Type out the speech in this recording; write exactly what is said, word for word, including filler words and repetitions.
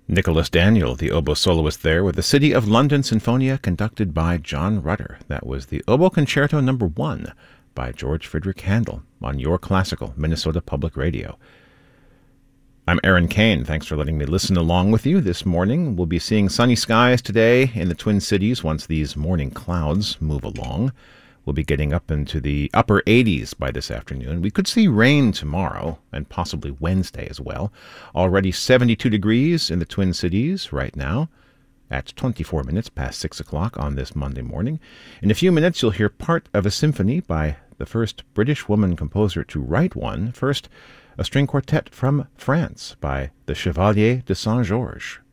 Nicholas Daniel, the oboe soloist there, with the City of London Sinfonia conducted by John Rutter. That was the Oboe Concerto Number One by George Frideric Handel on Your Classical, Minnesota Public Radio. I'm Aaron Kane. Thanks for letting me listen along with you this morning. We'll be seeing sunny skies today in the Twin Cities once these morning clouds move along. We'll be getting up into the upper eighties by this afternoon. We could see rain tomorrow and possibly Wednesday as well. Already seventy-two degrees in the Twin Cities right now at twenty-four minutes past six o'clock on this Monday morning. In a few minutes, you'll hear part of a symphony by the first British woman composer to write one. First, a string quartet from France by the Chevalier de Saint-Georges.